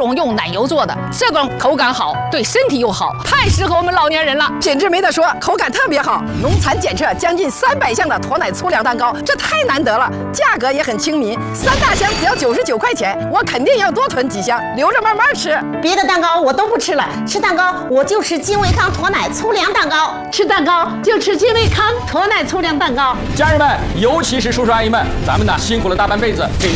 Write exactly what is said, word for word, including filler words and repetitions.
种用奶油做的，这种口感好，对身体又好，太适合我们老年人了。 品质没得说，口感特别好。农残检测将近三百项的驼奶粗粮蛋糕，这太难得了，价格也很亲民，三大箱只要九十九块钱，我肯定要多囤几箱，留着慢慢吃。 别的蛋糕我都不吃了，吃蛋糕我就吃金维康驼奶粗粮蛋糕， 吃蛋糕就吃金维康驼奶粗粮蛋糕。 家人们，尤其是叔叔阿姨们，咱们呢辛苦了大半辈子，给